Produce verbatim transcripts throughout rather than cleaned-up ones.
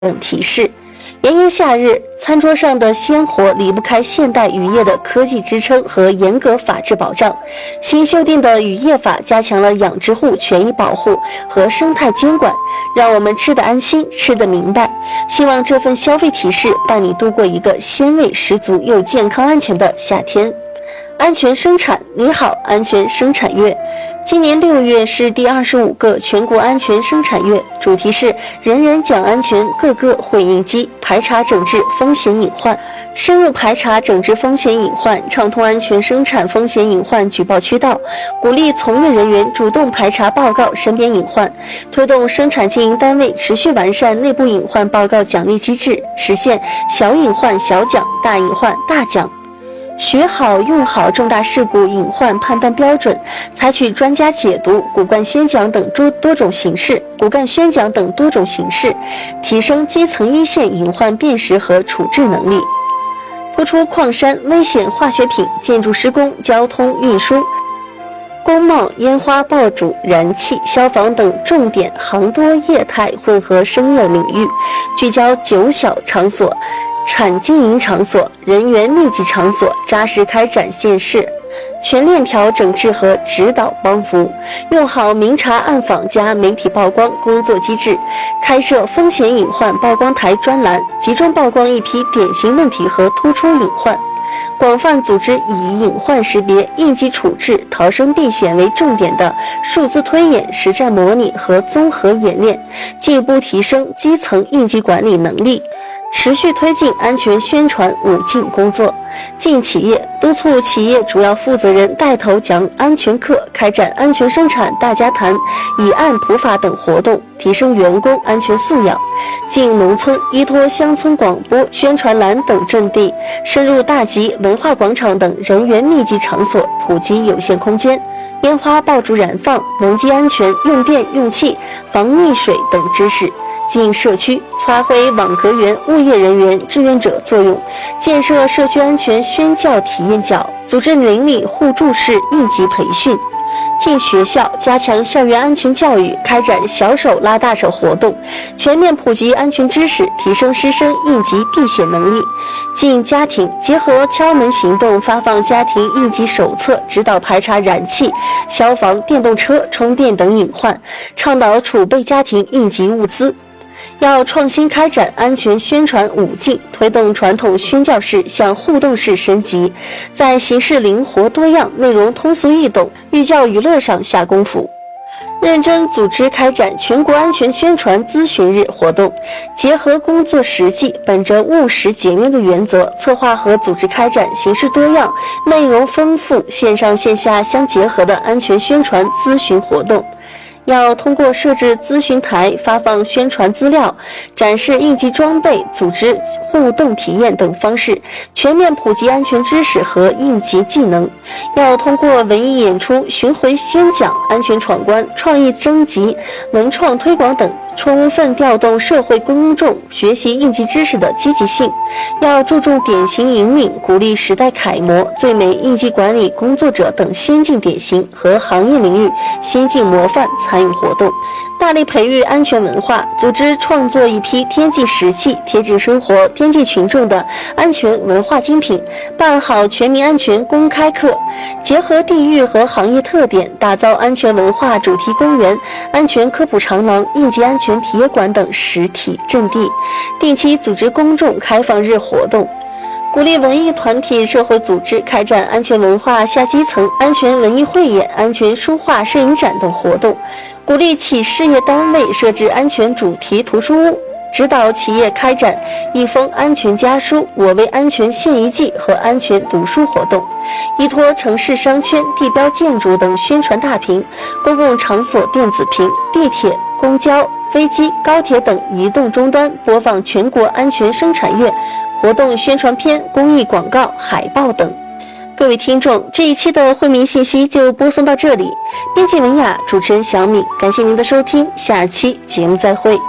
等提示。炎炎夏日，餐桌上的鲜活离不开现代渔业的科技支撑和严格法制保障。新修订的渔业法加强了养殖户权益保护和生态监管，让我们吃得安心，吃得明白。希望这份消费提示伴你度过一个鲜味十足又健康安全的夏天。安全生产，你好，安全生产月。今年六月是第二十五个全国安全生产月，主题是人人讲安全，个个会应激，排查整治风险隐患。深入排查整治风险隐患，畅通安全生产风险隐患举报渠道，鼓励从业人员主动排查报告身边隐患，推动生产经营单位持续完善内部隐患报告奖励机制，实现小隐患小奖，大隐患大奖。学好用好重大事故隐患判断标准，采取专家解读、骨干宣讲等多多种形式，骨干宣讲等多种形式，提升基层一线隐患辨识和处置能力。突出矿山、危险化学品、建筑施工、交通运输、工贸、烟花爆竹、燃气、消防等重点行多业态混合生业领域，聚焦九小场所、产经营场所、人员密集场所，扎实开展县市全链条整治和指导帮扶，用好明察暗访加媒体曝光工作机制，开设风险隐患曝光台专栏，集中曝光一批典型问题和突出隐患，广泛组织以隐患识别、应急处置、逃生避险为重点的数字推演、实战模拟和综合演练，进一步提升基层应急管理能力。持续推进安全宣传五进工作，进企业督促企业主要负责人带头讲安全课，开展安全生产大家谈、以案普法等活动，提升员工安全素养。进农村依托乡村广播、宣传栏等阵地，深入大集、文化广场等人员密集场所，普及有限空间烟花爆竹燃放、农机安全、用电用气、防溺水等知识。进社区发挥网格员、物业人员、志愿者作用，建设社区安全宣教体验角，组织邻里互助式应急培训。进学校加强校园安全教育，开展小手拉大手活动，全面普及安全知识，提升师生应急避险能力。进家庭结合敲门行动，发放家庭应急手册，指导排查燃气、消防、电动车、充电等隐患，倡导储备家庭应急物资。要创新开展安全宣传五进，推动传统宣教式向互动式升级，在形式灵活多样、内容通俗易懂、寓教于乐上下功夫。认真组织开展全国安全宣传咨询日活动，结合工作实际，本着务实简约的原则，策划和组织开展形式多样、内容丰富、线上线下相结合的安全宣传咨询活动。要通过设置咨询台、发放宣传资料、展示应急装备、组织互动体验等方式，全面普及安全知识和应急技能。要通过文艺演出、巡回宣讲、安全闯关、创意征集、文创推广等，充分调动社会公众学习应急知识的积极性。要注重典型引领，鼓励时代楷模、最美应急管理工作者等先进典型和行业领域先进模范参与活动，大力培育安全文化，组织创作一批贴近实际、贴近生活、贴近群众的安全文化精品，办好全民安全公开课，结合地域和行业特点，打造安全文化主题公园、安全科普长廊、应急安全体验馆等实体阵地，定期组织公众开放日活动。鼓励文艺团体、社会组织开展安全文化下基层、安全文艺汇演、安全书画摄影展等活动，鼓励企事业单位设置安全主题图书屋，指导企业开展一封安全家书、我为安全献一计和安全读书活动，依托城市商圈、地标建筑等宣传大屏、公共场所电子屏、地铁、公交、飞机、高铁等移动终端播放全国安全生产月活动宣传片、公益广告、海报等。各位听众，这一期的惠民信息就播送到这里。编辑文雅，主持人小米，感谢您的收听，下期节目再会。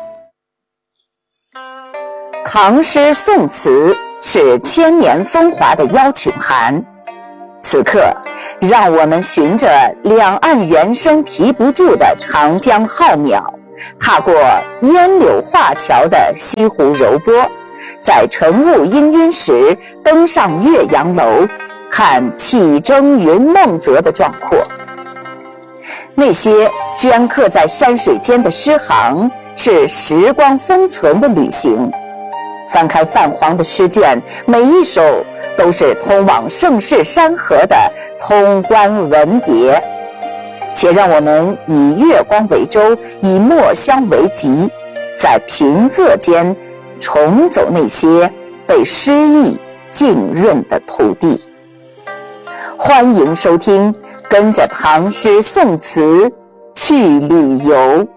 唐诗宋词是千年风华的邀请函，此刻让我们循着两岸猿声啼不住的长江浩渺， 踏过烟柳画桥的西湖柔波，在晨雾氤氲时登上岳阳楼，看气蒸云梦泽的壮阔。那些镌刻在山水间的诗行，是时光封存的旅行。翻开泛黄的诗卷，每一首都是通往盛世山河的通关文别。且让我们以月光为舟，以墨香为笈，在平仄间重走那些被诗意浸润的土地。欢迎收听，跟着唐诗宋词去旅游。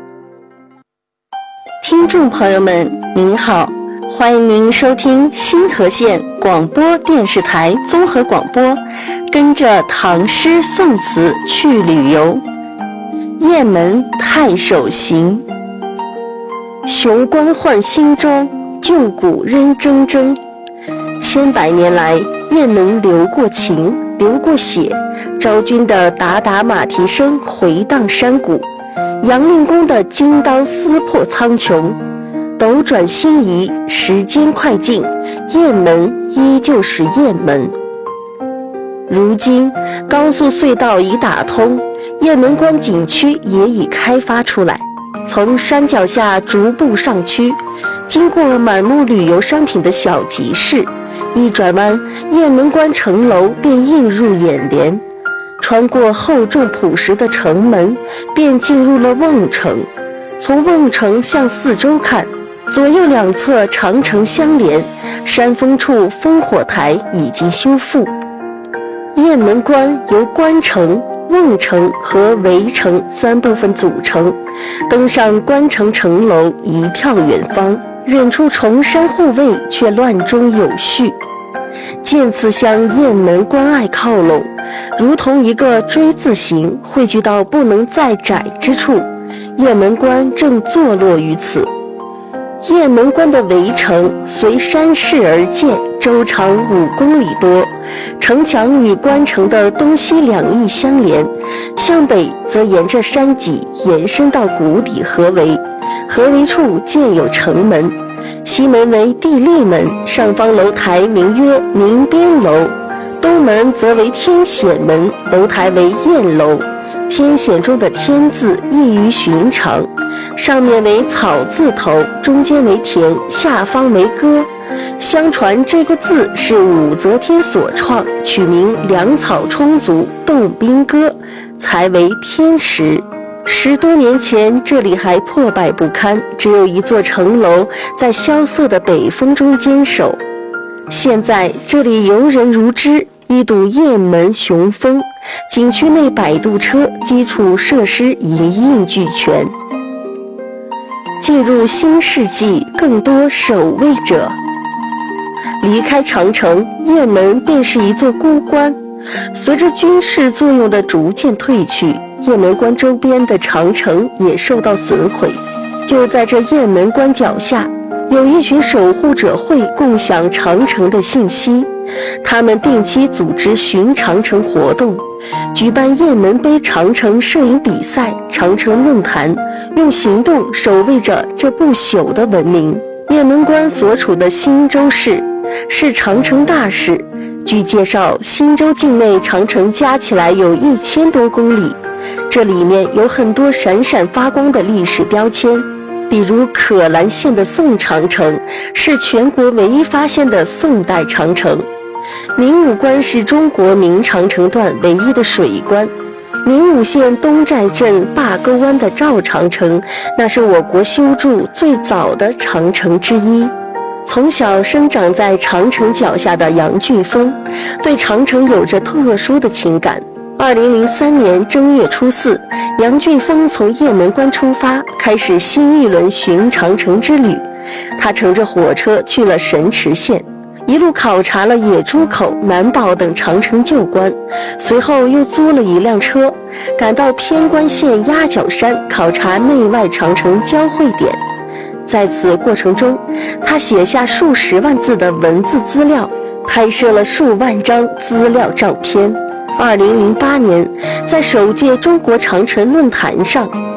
听众朋友们您好，欢迎您收听新河县广播电视台综合广播，跟着唐诗宋词去旅游。雁门太守行，雄关换新装，旧谷仍铮铮。千百年来，雁门流过情，流过血，昭君的打打马蹄声回荡山谷，杨令公的金刀撕破苍穹。斗转星移，时间快进，雁门依旧是雁门。如今高速隧道已打通，雁门关景区也已开发出来，从山脚下逐步上区，经过满目旅游商品的小集市，一转弯，雁门关城楼便映入眼帘，穿过厚重朴实的城门，便进入了瓮城。从瓮城向四周看，左右两侧长城相连，山峰处烽火台已经修复。雁门关由关城、瓮城和围城三部分组成，登上关城城楼一眺远方，远处重山护卫却乱中有序，渐次向雁门关隘靠拢，如同一个锥字形汇聚到不能再窄之处。雁门关正坐落于此。雁门关的围城随山势而建，周长五公里多，城墙与关城的东西两翼相连，向北则沿着山脊延伸到谷底合围，合围处建有城门，西门为地利门，上方楼台名曰明边楼，东门则为天显门，楼台为雁楼。天显中的天字异于寻常，上面为草字头，中间为田，下方为歌。相传这个字是武则天所创，取名粮草充足，动兵歌，才为天时。十多年前，这里还破败不堪，只有一座城楼在萧瑟的北风中坚守。现在这里游人如织，一睹雁门雄风，景区内摆渡车、基础设施一应俱全。进入新世纪，更多守卫者。离开长城，雁门便是一座孤关。随着军事作用的逐渐退去，雁门关周边的长城也受到损毁。就在这雁门关脚下，有一群守护者会共享长城的信息，他们定期组织巡长城活动，举办雁门碑长城摄影比赛、长城论坛，用行动守卫着这不朽的文明。雁门关所处的新州市是长城大市，据介绍，新州境内长城加起来有一千多公里，这里面有很多闪闪发光的历史标签。比如可兰县的宋长城是全国唯一发现的宋代长城，明武关是中国明长城段唯一的水关，明武县东寨镇坝沟湾的赵长城，那是我国修筑最早的长城之一。从小生长在长城脚下的杨俊峰对长城有着特殊的情感。二零零三年正月初四，杨俊峰从雁门关出发，开始新一轮巡长城之旅。他乘着火车去了神池县，一路考察了野猪口、南堡等长城旧关，随后又租了一辆车，赶到偏关县鸭脚山，考察内外长城交汇点。在此过程中，他写下数十万字的文字资料，拍摄了数万张资料照片。二零零八年，在首届中国长城论坛上，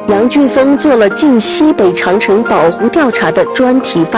杨俊峰做了晋西北长城保护调查的专题发